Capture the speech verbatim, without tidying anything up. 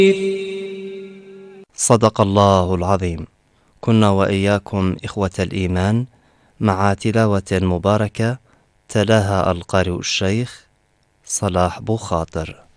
صدق الله العظيم. كنا وإياكم إخوة الإيمان مع تلاوة مباركة تلاها القارئ الشيخ صلاح بوخاطر.